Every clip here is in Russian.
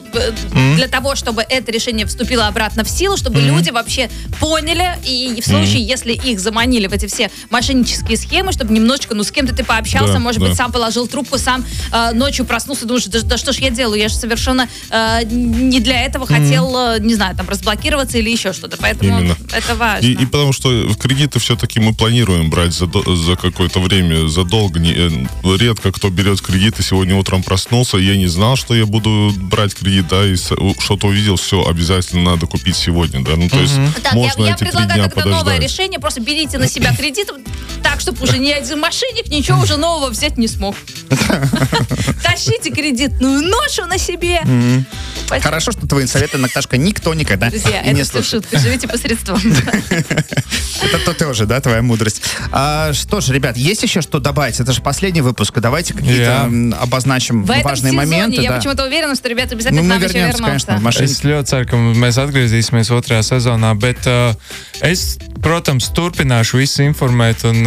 для того, чтобы это решение вступило обратно в силу, чтобы люди вообще поняли, и в случае, если их заманили в эти все мошеннические схемы, чтобы немножечко, с кем-то ты пообщался, может быть, сам положил трубку, сам ночью проснулся, думаешь, да что ж я делаю, я же совершенно не для этого хотел, не знаю, там, разблокироваться или еще что-то, поэтому это важно. И потому что кредиты все-таки мы планируем брать за какое-то время, задолго. Редко кто берет кредиты. Сегодня утром проснулся, я не знал, что я буду брать кредит, да, и что-то увидел, все, обязательно надо купить сегодня, да, то есть так, можно я эти 3 предлагаю дня тогда подождать. новое решение, просто берите на себя кредит так, чтобы уже ни один мошенник ничего уже нового взять не смог. Тащите кредитную ношу на себе. Хорошо, что твои советы, Наташка, никто никогда Друзья, не это все слушает. шутка, живите посредством. Это то тоже, да, твоя мудрость. Что ж, ребят, есть еще что добавить? Это же последний выпуск. Давайте какие-то обозначим важные моменты. Я почему-то уверена, что ребята обязательно к нам еще вернутся. Конечно, в машине. Es ļoti ceru, ka mēs atgriezīsimies otrajā sezonā, bet es, protams, turpināšu visu informēt un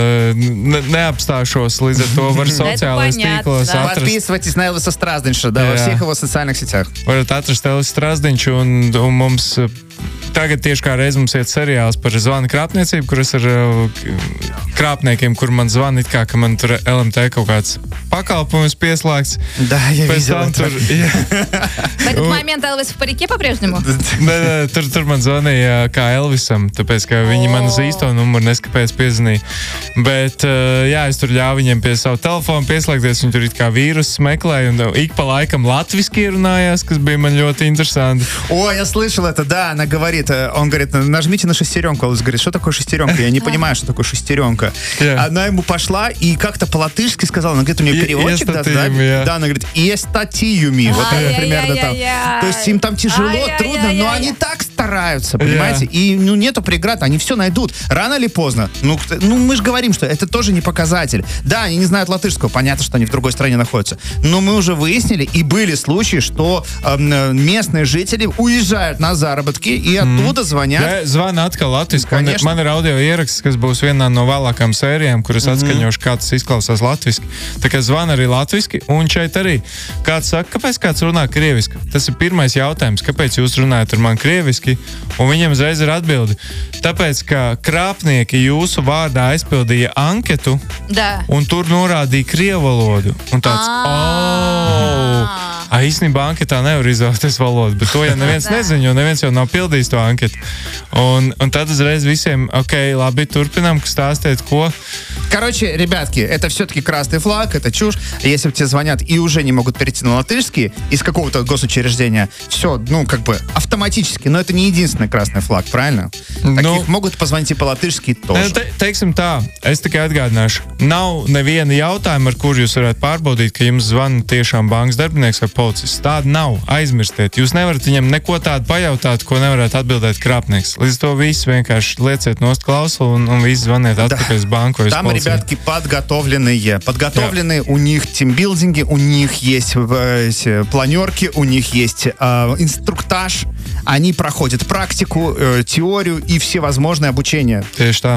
neapstāšos, līdz ar to var sociālajos tīklos atrast. Подписывайтесь на Элвиса Стразdiņša, да, во всех его социальных сетях. Varat atrast Elvis Strazdiņš un mums tagad tieši kā reiz mums iet seriāls par zvanu krāpniecību, kuras ar krāpniekiem, kur man zvana it kā, ka man tur LMT kaut kāds pakalpojums pieslēgts. Да, я видел это. В этот момент Элвис в парике по-прежнему? Nē, tur man zvanīja kā Elvisam, tāpēc, ka viņi man uz īsto numuru neskapēc piezvanīja. Bet, jā, es tur ļāvu viņiem pie savu telefonu pieslēgties, viņi tur it kā vīrusu meklēja, un ik pa laikam latviski runājās, kas bija man ļoti interesanti. О, я слышал это, да, она говорит, он говорит, нажмите на шестеренку. Элвис говорит, что такое шестеренка? Я не понимаю, что такое шестеренка. Она ему пошла и как-то по-латышски сказала, она говорит, у нее переводчик, да, она говорит, «Естатиюми». Вот это примерно там. То есть им там тяжело, трудно, но они так стараются, понимаете? И нету преград, они все найдут. Рано или поздно. Ну, мы же говорим, что это тоже не показатель. Да, они не знают латышского, понятно, что они в другой стране находятся. Но мы уже выяснили, и были случаи, что местные жители уезжают на заработки и оттуда звонят. Zvana atkal latviski. Конечно. Man ir audio ieraksts, kas būs vienā no vēlākām sērijām, kuras atskaņošu, kā tas izklausās latviski. Tā kā zvana arī latviski, un šeit arī kāds saka, kāpēc kāds runā krieviski? Tas ir pirmais jautājums, kāpēc jūs runājat ar mani krieviski? Un viņam uzreiz ir atbildi. Tāpēc, ka krāpnieki jūsu vārdā aizpildīja anketu, un tur norādīja krievu valodu. Un tāds, īstenībā anketā nevar izvēlēties valodu, bet to jau neviens nezina, jo neviens jau nav pildījis to anketu. Un tad uzreiz visiem, ok, labi, turpinām, stāstiet, ko. Короче, ребятки, это все-таки красный флаг, это чушь. Если тебе звонят и уже не могут перейти на латышский из какого-то госучреждения, все, автоматически. Но это не единственный красный флаг, правильно? Таких могут позвонить и по-латышски тоже. Teiksim tā, es tikai atgādināšu, nav neviena jautājuma, ar kuru jūs varētu pārbaudīt, ka jums zvana tiešām bankas darbinieks vai policists. Tāda nav, aizmirstiet. Jūs nevarat viņam neko tādu pajautāt, ko nevarētu atbildēt krāpnieks. Līdz to visu vienkārši lieciet nost klausulu un visi zvaniet atpakaļ uz banku vai uz policiju. Ребятки подготовленные, у них тимбилдинги, у них есть планерки, у них есть инструктаж, они проходят практику, теорию и всевозможные обучения. Tieši tā.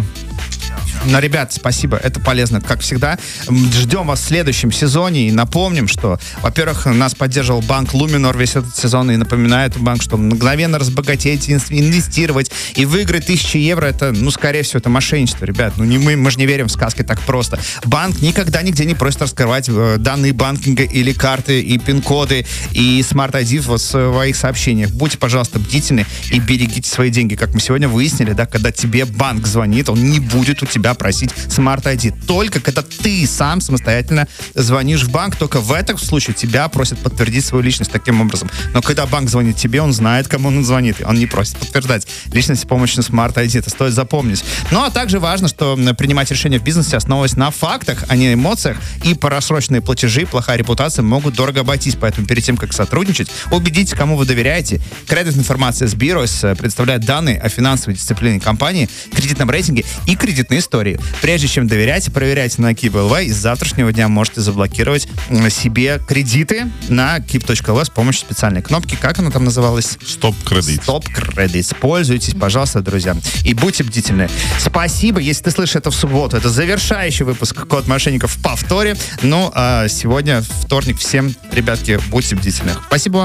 Но, ребят, спасибо, это полезно, как всегда. Ждем вас в следующем сезоне и напомним, что, во-первых, нас поддерживал банк Luminor весь этот сезон, и напоминает банк, что мгновенно разбогатеть, инвестировать и выиграть 1000 евро, это, скорее всего, это мошенничество, ребят. Мы же не верим в сказки так просто. Банк никогда нигде не просит раскрывать данные банкинга или карты, и пин-коды, и Smart ID в своих сообщениях. Будьте, пожалуйста, бдительны и берегите свои деньги. Как мы сегодня выяснили, да, когда тебе банк звонит, он не будет у тебя просить Smart ID. Только когда ты сам самостоятельно звонишь в банк, только в этом случае тебя просят подтвердить свою личность таким образом. Но когда банк звонит тебе, он знает, кому он звонит. Он не просит подтверждать личность с помощью Smart ID. Это стоит запомнить. Ну, а также важно, что принимать решения в бизнесе, основываясь на фактах, а не эмоциях, и по рассроченные платежи, плохая репутация могут дорого обойтись. Поэтому перед тем, как сотрудничать, убедитесь, кому вы доверяете. Кредит информация с Bureaus представляет данные о финансовой дисциплине компании, кредитном рейтинге и кредитной истории. Прежде чем доверять, проверяйте на Keep.lv, и с завтрашнего дня можете заблокировать себе кредиты на Keep.lv с помощью специальной кнопки. Как она там называлась? Стоп-кредит. Стоп-кредит. Пользуйтесь, пожалуйста, друзья. И будьте бдительны. Спасибо, если ты слышишь это в субботу. Это завершающий выпуск «Код мошенников» в повторе. Ну, а сегодня вторник. Всем, ребятки, будьте бдительны. Спасибо вам.